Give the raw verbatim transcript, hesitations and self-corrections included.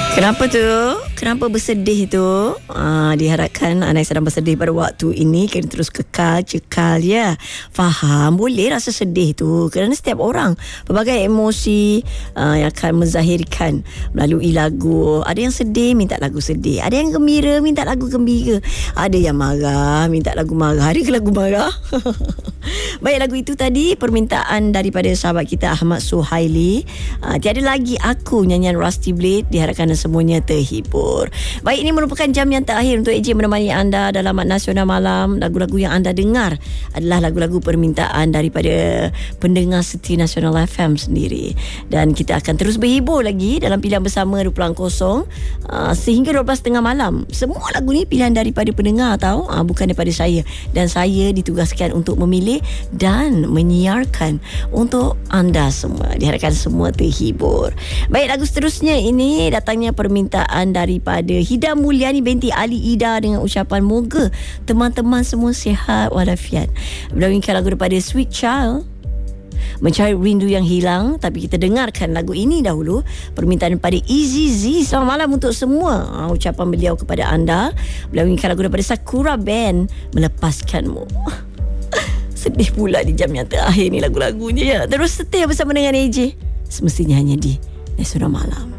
Kenapa tu? Kenapa bersedih tu? Ah, diharapkan anda yang sedang bersedih pada waktu ini kena terus kekal, cekal ya. Faham, boleh rasa sedih tu. Kerana setiap orang pelbagai emosi uh, yang akan menzahirkan melalui lagu. Ada yang sedih, minta lagu sedih. Ada yang gembira, minta lagu gembira. Ada yang marah, minta lagu marah. Ada ke lagu marah? Baik, lagu itu tadi permintaan daripada sahabat kita Ahmad Suhaili. uh, Tiada lagi aku, nyanyian Rusty Blade. Diharapkan semuanya terhibur. Baik, ini merupakan jam yang terakhir untuk A J menemani anda dalam Mat Nasional Malam. Lagu-lagu yang anda dengar adalah lagu-lagu permintaan daripada pendengar setia Nasional F M sendiri. Dan kita akan terus berhibur lagi dalam pilihan bersama dua puluh kosong uh, sehingga dua belas tiga puluh malam. Semua lagu ni pilihan daripada pendengar tahu, uh, bukan daripada saya. Dan saya ditugaskan untuk memilih dan menyiarkan untuk anda semua. Diharapkan semua terhibur. Baik, lagu seterusnya ini datangnya permintaan daripada Hida Mulyani binti Ali Ida dengan ucapan moga teman-teman semua sihat walafiat. Melalaikan lagu daripada Sweet Child, Mencari Rindu Yang Hilang. Tapi kita dengarkan lagu ini dahulu, permintaan daripada Easy Z. Selamat malam untuk semua, uh, ucapan beliau kepada anda. Melalaikan lagu daripada Sakura Band, Melepaskanmu. Sedih pula di jam yang terakhir ni lagu-lagunya ya. Terus setia bersama dengan A J, semestinya hanya di Nasional Malam.